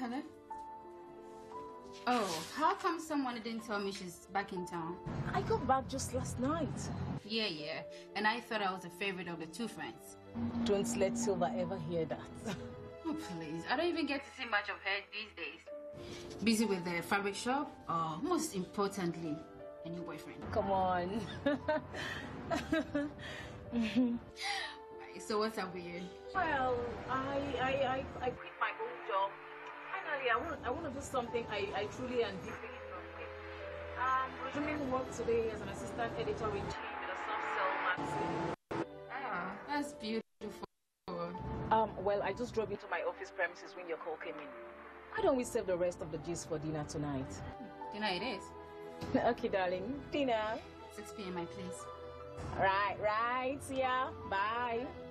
Hello? Oh, how come someone didn't tell me she's back in town? I got back just last night. Yeah. And I thought I was a favorite of the two friends. Don't let Silver ever hear that. Oh, please. I don't even get to see much of her these days. Busy with the fabric shop, or most importantly, a new boyfriend. Come on. So what's up with you? Well, I quit my old job. Finally, I want to do something I truly and deeply enjoy. I'm resuming work today as an assistant editor-in-chief in a soft-sell magazine. Ah, that's beautiful. Well, I just drove into my office premises when your call came in. Why don't we save the rest of the gist for dinner tonight? Dinner it is. Okay, darling. Dinner. 6 p.m. my place. Right. Yeah. Bye.